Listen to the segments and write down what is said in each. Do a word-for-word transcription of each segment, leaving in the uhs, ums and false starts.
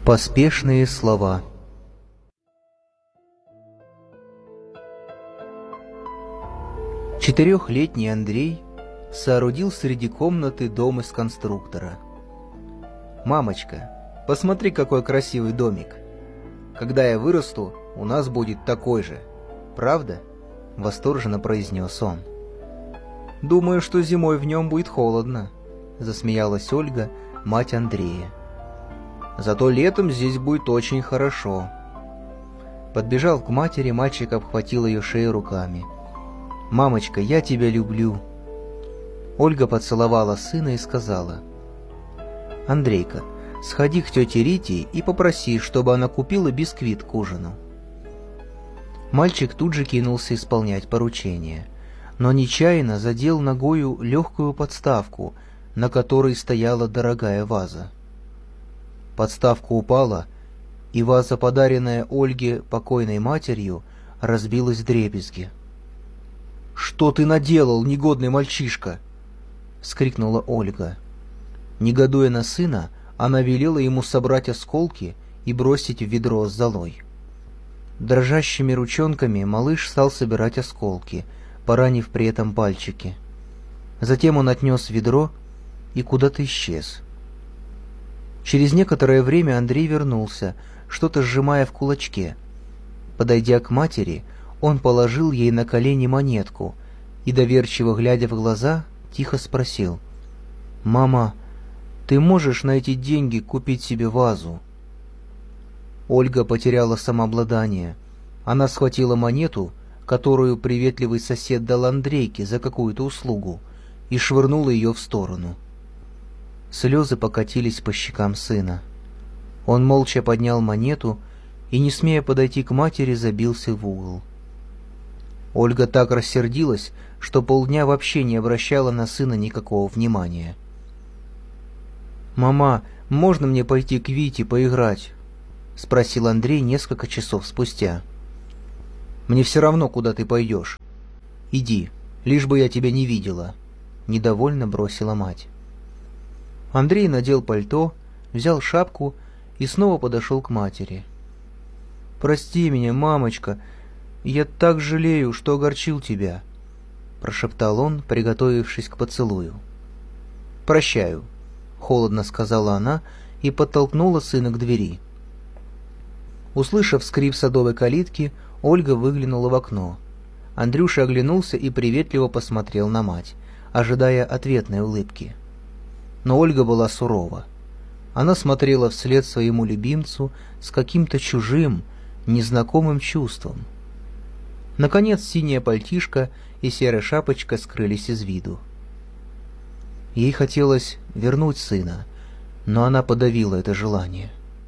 Поспешные слова. Четырехлетний Андрей соорудил среди комнаты дом из конструктора. «Мамочка, посмотри, какой красивый домик. Когда я вырасту, у нас будет такой же. Правда?» — восторженно произнес он. «Думаю, что зимой в нем будет холодно», — засмеялась Ольга, мать Андрея. «Зато летом здесь будет очень хорошо». Подбежал к матери, мальчик обхватил ее шею руками. «Мамочка, я тебя люблю». Ольга поцеловала сына и сказала: «Андрейка, сходи к тете Рите и попроси, чтобы она купила бисквит к ужину». Мальчик тут же кинулся исполнять поручение, но нечаянно задел ногою легкую подставку, на которой стояла дорогая ваза. Подставка упала, и ваза, подаренная Ольге покойной матерью, разбилась вдребезги. «Что ты наделал, негодный мальчишка?» — вскрикнула Ольга. Негодуя на сына, она велела ему собрать осколки и бросить в ведро с золой. Дрожащими ручонками малыш стал собирать осколки, поранив при этом пальчики. Затем он отнес ведро и куда-то исчез. Через некоторое время Андрей вернулся, что-то сжимая в кулачке. Подойдя к матери, он положил ей на колени монетку и, доверчиво глядя в глаза, тихо спросил: «Мама, ты можешь на эти деньги купить себе вазу?» Ольга потеряла самообладание. Она схватила монету, которую приветливый сосед дал Андрейке за какую-то услугу, и швырнула ее в сторону. Слезы покатились по щекам сына. Он молча поднял монету и, не смея подойти к матери, забился в угол. Ольга так рассердилась, что полдня вообще не обращала на сына никакого внимания. «Мама, можно мне пойти к Вите поиграть?» — спросил Андрей несколько часов спустя. «Мне все равно, куда ты пойдешь. Иди, лишь бы я тебя не видела», — недовольно бросила мать. Андрей надел пальто, взял шапку и снова подошел к матери. «Прости меня, мамочка, я так жалею, что огорчил тебя», — прошептал он, приготовившись к поцелую. «Прощаю», — холодно сказала она и подтолкнула сына к двери. Услышав скрип садовой калитки, Ольга выглянула в окно. Андрюша оглянулся и приветливо посмотрел на мать, ожидая ответной улыбки. Но Ольга была сурова. Она смотрела вслед своему любимцу с каким-то чужим, незнакомым чувством. Наконец синяя пальтишко и серая шапочка скрылись из виду. Ей хотелось вернуть сына, но она подавила это желание.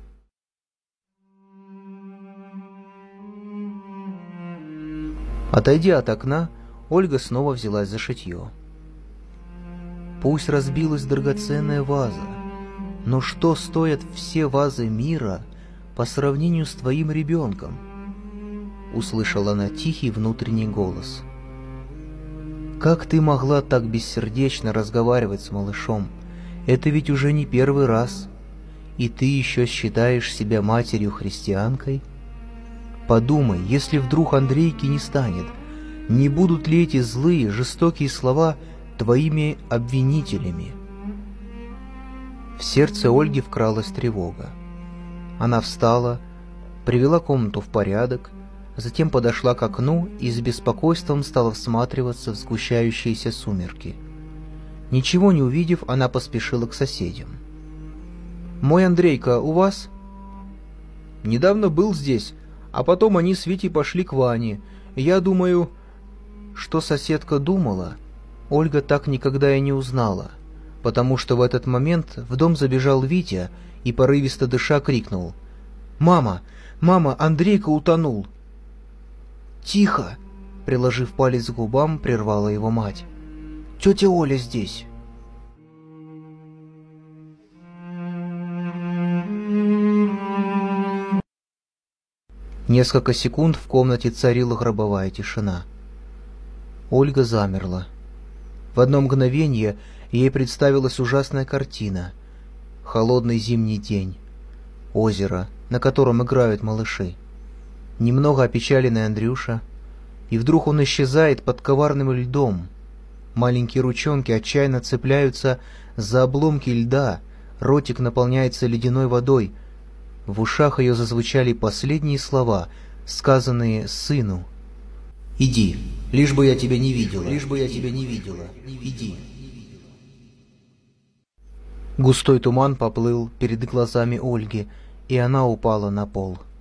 Отойдя от окна, Ольга снова взялась за шитье. Пусть разбилась драгоценная ваза, но что стоят все вазы мира по сравнению с твоим ребенком? Услышала она тихий внутренний голос. Как ты могла так бессердечно разговаривать с малышом? Это ведь уже не первый раз. И ты еще считаешь себя матерью-христианкой? Подумай, если вдруг Андрейки не станет, не будут ли эти злые, жестокие слова твоими обвинителями? В сердце Ольги вкралась тревога. Она встала, привела комнату в порядок, затем подошла к окну и с беспокойством стала всматриваться в сгущающиеся сумерки. Ничего не увидев, она поспешила к соседям. «Мой Андрейка у вас?» «Недавно был здесь, а потом они с Витей пошли к Ване. Я думаю...» Что соседка думала, Ольга так никогда и не узнала, потому что в этот момент в дом забежал Витя и, порывисто дыша, крикнул: «Мама! Мама! Андрейка утонул!» «Тихо!» — приложив палец к губам, прервала его мать. «Тетя Оля здесь!» Несколько секунд в комнате царила гробовая тишина. Ольга замерла. В одно мгновение ей представилась ужасная картина. Холодный зимний день. озеро, на котором играют малыши. Немного опечаленный Андрюша, и вдруг он исчезает под коварным льдом. Маленькие ручонки отчаянно цепляются за обломки льда, ротик наполняется ледяной водой. В ушах ее зазвучали последние слова, сказанные сыну. «Иди, лишь бы я тебя не видела, лишь бы я тебя не видела, иди». Густой туман поплыл перед глазами Ольги, и она упала на пол.